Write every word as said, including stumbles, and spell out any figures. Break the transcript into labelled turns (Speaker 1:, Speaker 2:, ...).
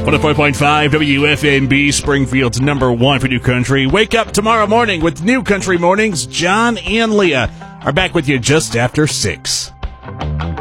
Speaker 1: one oh four point five W F M B, Springfield's number one for New Country. Wake up tomorrow morning with New Country Mornings. John and Leah are back with you just after six.